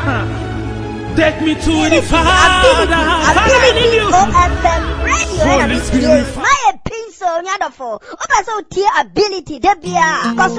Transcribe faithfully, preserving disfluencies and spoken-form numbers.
Take me to the Father. Ability, ability, Holy Spirit. My peace, ability,